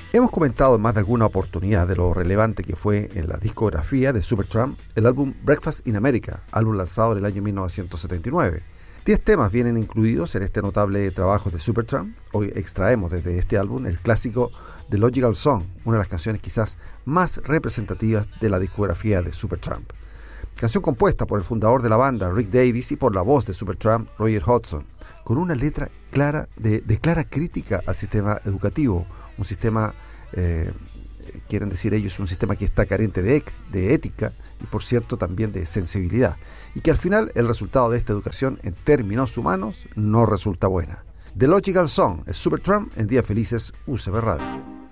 Hemos comentado en más de alguna oportunidad de lo relevante que fue en la discografía de Supertramp el álbum Breakfast in America, álbum lanzado en el año 1979. 10 temas vienen incluidos en este notable trabajo de Supertramp. Hoy extraemos desde este álbum el clásico The Logical Song, una de las canciones quizás más representativas de la discografía de Supertramp. Canción compuesta por el fundador de la banda, Rick Davies, y por la voz de Supertramp, Roger Hodgson, con una letra clara de clara crítica al sistema educativo, un sistema, quieren decir ellos, un sistema que está carente de ética y, por cierto, también de sensibilidad, y que al final el resultado de esta educación en términos humanos no resulta buena. The Logical Song es Supertramp en Días Felices, UCB Radio.